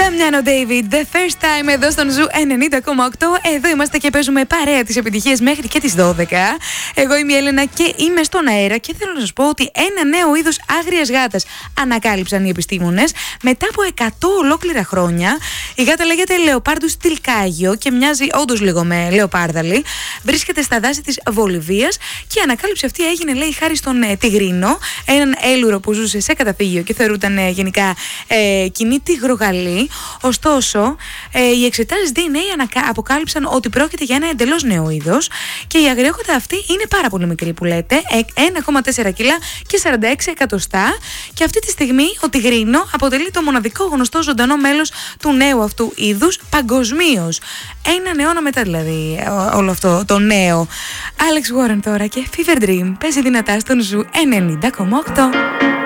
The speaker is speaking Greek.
Ντάμιαν David, the first time εδώ στον Ζου 90,8. Εδώ είμαστε και παίζουμε παρέα τις επιτυχίες μέχρι και τις 12. Εγώ είμαι η Έλενα και είμαι στον αέρα και θέλω να σας πω ότι ένα νέο είδος άγριας γάτας ανακάλυψαν οι επιστήμονες μετά από 100 ολόκληρα χρόνια. Η γάτα λέγεται Λεοπάρντους τιλκάγιο και μοιάζει όντως λίγο με λεοπάρδαλη. Βρίσκεται στα δάση της Βολιβίας και η ανακάλυψη αυτή έγινε, λέει, χάρη στον τιγρίνο, έναν έλουρο που ζούσε σε καταφύγιο και θεωρούταν γενικά κοινή τυγρογαλή. Ωστόσο, οι εξετάσεις DNA αποκάλυψαν ότι πρόκειται για ένα εντελώς νέο είδος και η αγριόχοτα αυτή είναι πάρα πολύ μικρή που λέτε, 1,4 κιλά και 46 εκατοστά, και αυτή τη στιγμή ο τιγρίνο αποτελεί το μοναδικό γνωστό ζωντανό μέλος του νέου αυτού είδους παγκοσμίως. Έναν αιώνα μετά δηλαδή όλο αυτό το νέο. Alex Warren τώρα και Fever Dream παίζει δυνατά στον Ζου 90,8.